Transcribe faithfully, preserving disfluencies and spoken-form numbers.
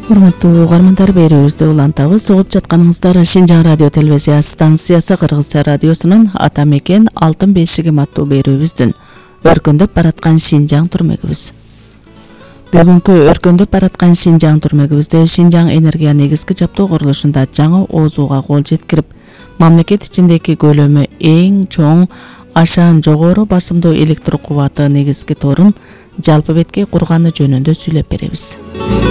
Урматтуу угармандар, берүүбүздү улантабыз. Угуп жатканыңыздар Шинжаң радио телевизия станциясы Кыргызча радиосунун Ата мекен алтын бешигим аттуу берүүбүздүн өркөндөп бараткан Шинжаң турмегибиз. Бүгүнкү өркөндөп бараткан Шинжаң турмегибизде Шинжаң энергия негизги жаптоо курулушунда жаңы оозууга кол жеткирип, мамлекет ичиндеги көлөмү эң чоң ашаан жогору басымдуу электр кубаты негизги торун жалпы бетке курганы жөнүндө сүйлөп беребиз.